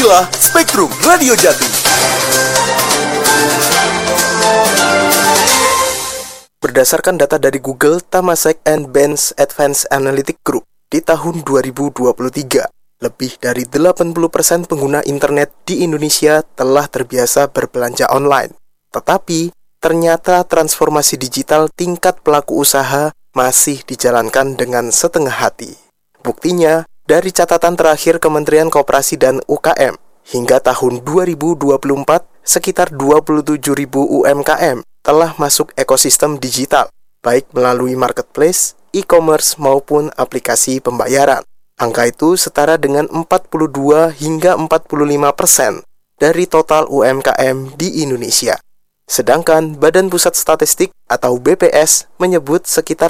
Inilah Spektrum Radio Jatim. Berdasarkan data dari Google, Temasek and Benz Advanced Analytics Group, di tahun 2023, lebih dari 80% pengguna internet di Indonesia telah terbiasa berbelanja online. Tetapi, ternyata transformasi digital tingkat pelaku usaha masih dijalankan dengan setengah hati. Buktinya, dari catatan terakhir Kementerian Koperasi dan UKM, hingga tahun 2024, sekitar 27.000 UMKM telah masuk ekosistem digital, baik melalui marketplace, e-commerce maupun aplikasi pembayaran. Angka itu setara dengan 42 hingga 45% dari total UMKM di Indonesia. Sedangkan Badan Pusat Statistik atau BPS menyebut sekitar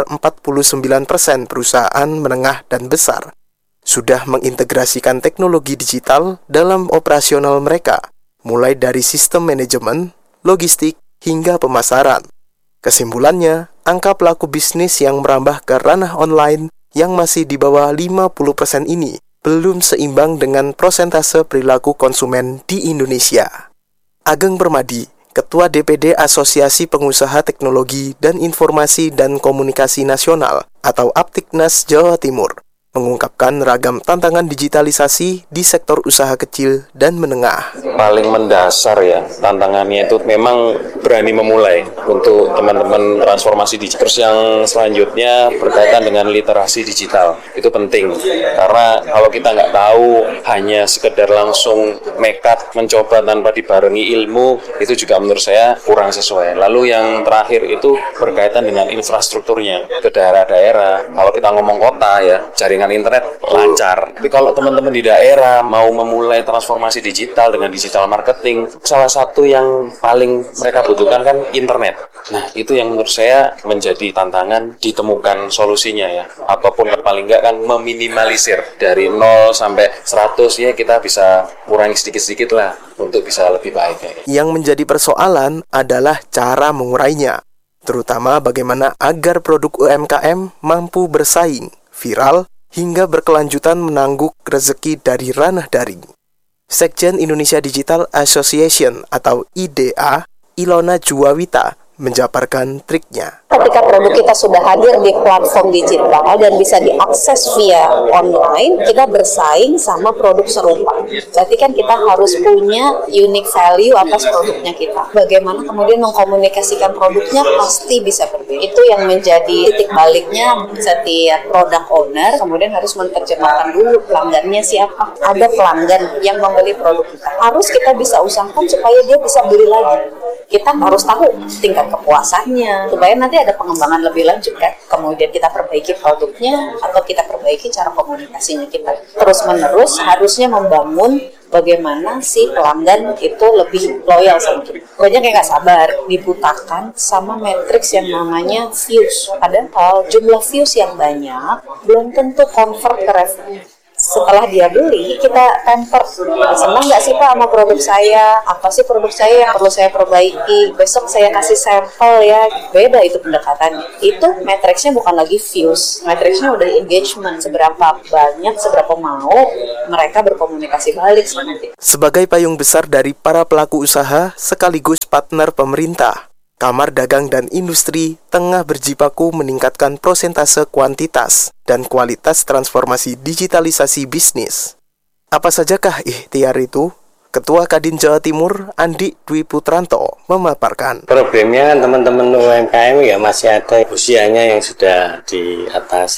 49% perusahaan menengah dan besar sudah mengintegrasikan teknologi digital dalam operasional mereka, mulai dari sistem manajemen, logistik, hingga pemasaran. Kesimpulannya, angka pelaku bisnis yang merambah ke ranah online yang masih di bawah 50% ini belum seimbang dengan persentase perilaku konsumen di Indonesia. Ageng Permadi, Ketua DPD Asosiasi Pengusaha Teknologi dan Informasi dan Komunikasi Nasional atau Aptiknas Jawa Timur, mengungkapkan ragam tantangan digitalisasi di sektor usaha kecil dan menengah. Paling mendasar ya, tantangannya itu memang berani memulai untuk teman-teman transformasi digital. Terus yang selanjutnya berkaitan dengan literasi digital. Itu penting, karena kalau kita nggak tahu, hanya sekedar langsung nekat mencoba tanpa dibarengi ilmu, itu juga menurut saya kurang sesuai. Lalu yang terakhir itu berkaitan dengan infrastrukturnya ke daerah-daerah. Kalau kita ngomong kota ya, jaringan internet lancar. Tapi kalau teman-teman di daerah mau memulai transformasi digital dengan digital marketing, salah satu yang paling mereka butuhkan kan internet. Nah, itu yang menurut saya menjadi tantangan ditemukan solusinya ya. Ataupun paling enggak kan meminimalisir dari 0 sampai 100 ya, kita bisa kurangi sedikit-sedikit lah untuk bisa lebih baik. Yang menjadi persoalan adalah cara mengurainya, terutama bagaimana agar produk UMKM mampu bersaing, viral, hingga berkelanjutan menangguk rezeki dari ranah daring. Sekjen Indonesia Digital Association atau IDA, Ilona Juwawita, menjabarkan triknya. Ketika produk kita sudah hadir di platform digital dan bisa diakses via online, kita bersaing sama produk serupa. Berarti kan kita harus punya unique value atas produknya kita. Bagaimana kemudian mengkomunikasikan produknya pasti bisa berbeda. Itu yang menjadi titik baliknya setiap product owner, kemudian harus menerjemahkan dulu pelanggannya siapa. Ada pelanggan yang membeli produk kita. Harus kita bisa usahakan supaya dia bisa beli lagi. Kita harus tahu tingkat kepuasannya, supaya nanti ada pengembangan lebih lanjut kan. Kemudian kita perbaiki produknya atau kita perbaiki cara komunikasinya kita. Terus menerus harusnya membangun bagaimana si pelanggan itu lebih loyal sama kita. Banyak yang nggak sabar, dibutakan sama matriks yang namanya views. Padahal jumlah views yang banyak belum tentu convert ke revenue. Setelah dia beli, kita temper. Senang nggak sih Pak sama produk saya? Apa sih produk saya yang perlu saya perbaiki? Besok saya kasih sampel ya. Beda itu pendekatannya. Itu matriksnya bukan lagi views. Matriksnya udah engagement. Seberapa banyak, seberapa mau mereka berkomunikasi balik sama kita. Sebagai payung besar dari para pelaku usaha sekaligus partner pemerintah, Kamar Dagang dan Industri tengah berjibaku meningkatkan persentase kuantitas dan kualitas transformasi digitalisasi bisnis. Apa sajakah ikhtiar itu? Ketua Kadin Jawa Timur, Andi Dwi Putranto, memaparkan. Problemnya kan teman-teman UMKM ya masih ada usianya yang sudah di atas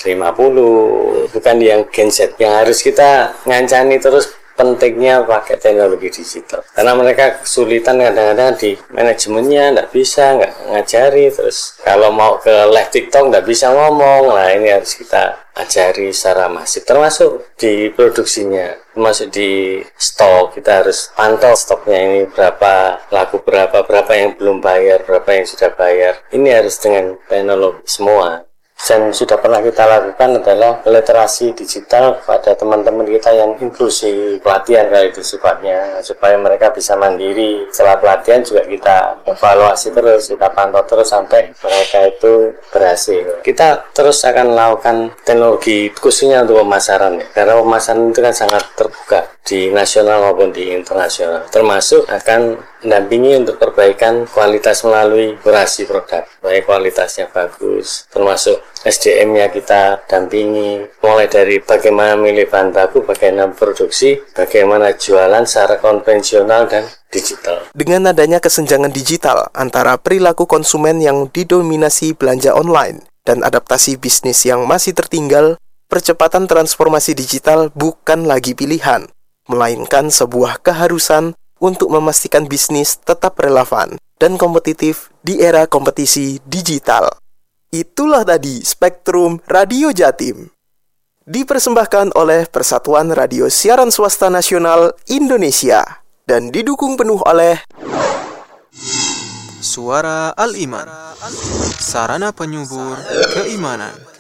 50, bukan yang Gen Z, yang harus kita ngancani terus pentingnya pakai teknologi digital. Karena mereka kesulitan kadang-kadang di manajemennya, nggak bisa, nggak ngajari. Terus kalau mau ke live TikTok nggak bisa ngomong. Nah ini harus kita ajari secara masif. Termasuk di produksinya, termasuk di stok. Kita harus pantau stoknya ini berapa, laku berapa yang belum bayar, berapa yang sudah bayar. Ini harus dengan teknologi semua. Dan sudah pernah kita lakukan adalah literasi digital pada teman-teman kita yang inklusi pelatihan kali itu sifatnya, supaya mereka bisa mandiri. Setelah pelatihan juga kita evaluasi terus, kita pantau terus sampai mereka itu berhasil. Kita terus akan melakukan teknologi khususnya untuk pemasaran, karena pemasaran itu kan sangat terbuka di nasional maupun di internasional, termasuk akan mendampingi untuk perbaikan kualitas melalui kurasi produk, baik kualitasnya bagus, termasuk SDM-nya kita dampingi, mulai dari bagaimana milih bahan baku, bagaimana produksi, bagaimana jualan secara konvensional dan digital. Dengan adanya kesenjangan digital antara perilaku konsumen yang didominasi belanja online dan adaptasi bisnis yang masih tertinggal, percepatan transformasi digital bukan lagi pilihan, melainkan sebuah keharusan untuk memastikan bisnis tetap relevan dan kompetitif di era kompetisi digital. Itulah tadi Spektrum Radio Jatim. Dipersembahkan oleh Persatuan Radio Siaran Swasta Nasional Indonesia dan didukung penuh oleh Suara Al-Iman, sarana penyubur keimanan.